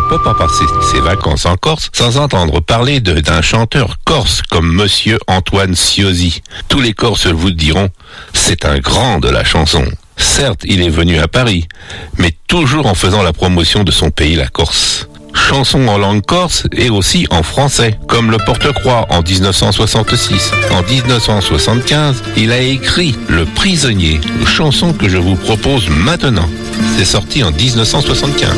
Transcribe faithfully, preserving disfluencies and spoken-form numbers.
peut pas passer ses vacances en Corse sans entendre parler de- d'un chanteur corse comme Monsieur Antoine Ciosi. Tous les Corses vous diront, c'est un grand de la chanson. Certes, il est venu à Paris, mais toujours en faisant la promotion de son pays, la Corse. Chanson en langue corse et aussi en français, comme le Porte-Croix en dix-neuf cent soixante-six. En dix-neuf cent soixante-quinze, il a écrit Le Prisonnier, chanson que je vous propose maintenant. C'est sorti en dix-neuf cent soixante-quinze.